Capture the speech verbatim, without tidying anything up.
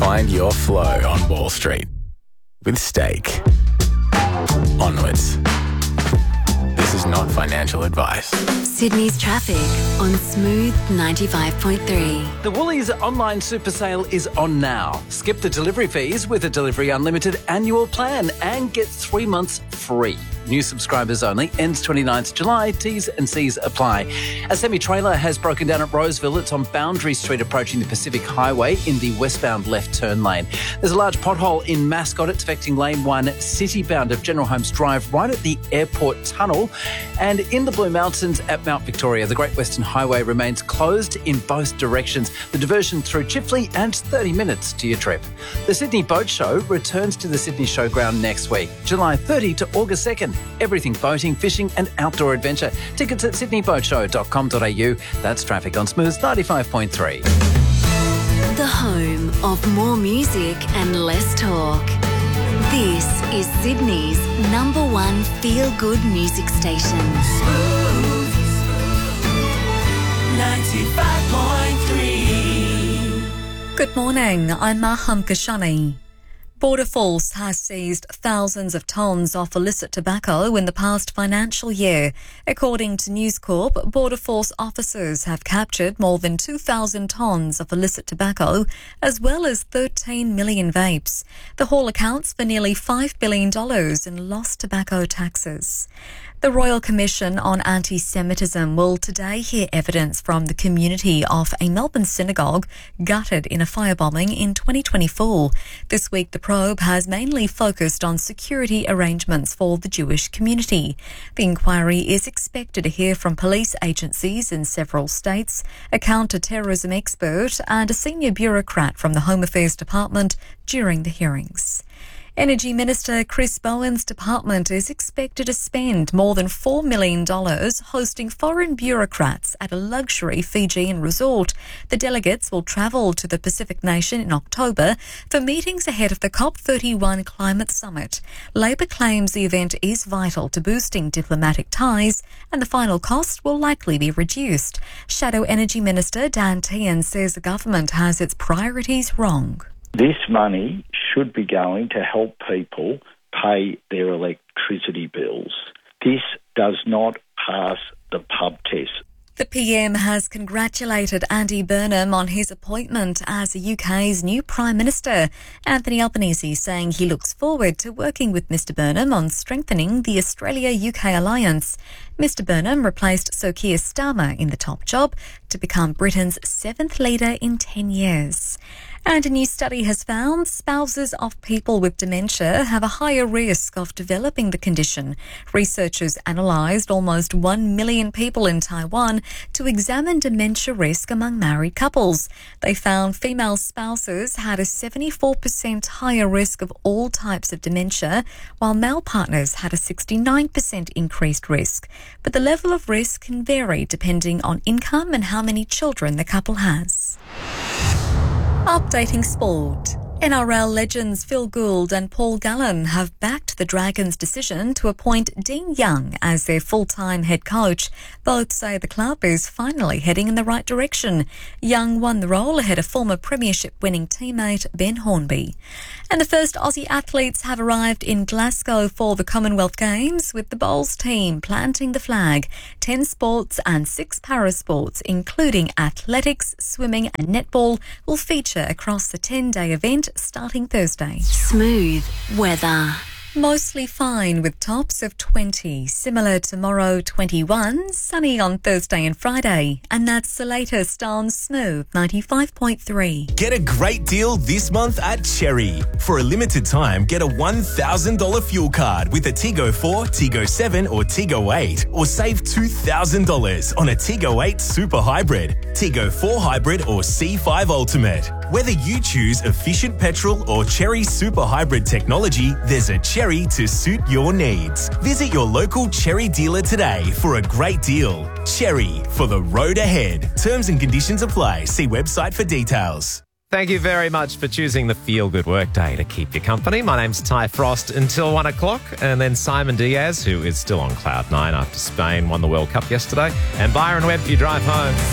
Find your flow on Wall Street with Stake. Onwards. This is not financial advice. Sydney's traffic on Smooth ninety-five point three. The Woolies online super sale is on now. Skip the delivery fees with a Delivery Unlimited annual plan and get three months free. New subscribers only. Ends twenty-ninth of July. T's and C's apply. A semi-trailer has broken down at Roseville. It's on Boundary Street approaching the Pacific Highway in the westbound left turn lane. There's a large pothole in Mascot. It's affecting lane one city-bound of General Holmes Drive right at the airport tunnel. And in the Blue Mountains at Mount Victoria, the Great Western Highway remains closed in both directions. The diversion through Chifley adds thirty minutes to your trip. The Sydney Boat Show returns to the Sydney Showground next week, July thirtieth to August second. Everything boating, fishing and outdoor adventure. Tickets at sydney boat show dot com dot a u. That's traffic on Smooth ninety-five point three. The home of more music and less talk. This is Sydney's number one feel-good music station. Smooth ninety-five point three. Good morning, I'm Maham Kashani. Border Force has seized thousands of tonnes of illicit tobacco in the past financial year. According to News Corp, Border Force officers have captured more than two thousand tonnes of illicit tobacco, as well as thirteen million vapes. The haul accounts for nearly five billion dollars in lost tobacco taxes. The Royal Commission on Anti-Semitism will today hear evidence from the community of a Melbourne synagogue gutted in a firebombing in twenty twenty-four. This week, the probe has mainly focused on security arrangements for the Jewish community. The inquiry is expected to hear from police agencies in several states, a counter-terrorism expert and a senior bureaucrat from the Home Affairs Department during the hearings. Energy Minister Chris Bowen's department is expected to spend more than four million dollars hosting foreign bureaucrats at a luxury Fijian resort. The delegates will travel to the Pacific nation in October for meetings ahead of the COP thirty-one climate summit. Labor claims the event is vital to boosting diplomatic ties and the final cost will likely be reduced. Shadow Energy Minister Dan Tehan says the government has its priorities wrong. This money should be going to help people pay their electricity bills. This does not pass the pub test. The P M has congratulated Andy Burnham on his appointment as the U K's new Prime Minister. Anthony Albanese saying he looks forward to working with Mr Burnham on strengthening the Australia-U K alliance. Mr Burnham replaced Sir Keir Starmer in the top job to become Britain's seventh leader in ten years. And a new study has found spouses of people with dementia have a higher risk of developing the condition. Researchers analysed almost one million people in Taiwan to examine dementia risk among married couples. They found female spouses had a seventy-four percent higher risk of all types of dementia, while male partners had a sixty-nine percent increased risk. But the level of risk can vary depending on income and how many children the couple has. Updating sport. N R L legends Phil Gould and Paul Gallen have backed the Dragons' decision to appoint Dean Young as their full-time head coach. Both say the club is finally heading in the right direction. Young won the role ahead of former premiership-winning teammate Ben Hornby. And the first Aussie athletes have arrived in Glasgow for the Commonwealth Games, with the bowls team planting the flag. Ten sports and six parasports, including athletics, swimming and netball, will feature across the ten-day event starting Thursday. Smooth weather. Mostly fine with tops of twenty. Similar tomorrow, twenty-one. Sunny on Thursday and Friday. And that's the latest on Smooth ninety-five point three. Get a great deal this month at Cherry. For a limited time, get a one thousand dollars fuel card with a Tigo four, Tigo seven or Tigo eight. Or save two thousand dollars on a Tigo eight Super Hybrid, Tigo four Hybrid or C five Ultimate. Whether you choose efficient petrol or Cherry Super Hybrid technology, there's a Cherry to suit your needs. Visit your local Cherry dealer today for a great deal. Cherry, for the road ahead. Terms and conditions apply. See website for details. Thank you very much for choosing the Feel Good Workday to keep you company. My name's Ty Frost until one o'clock, and then Simon Diaz, who is still on cloud nine after Spain won the World Cup yesterday, and Byron Webb, you drive home.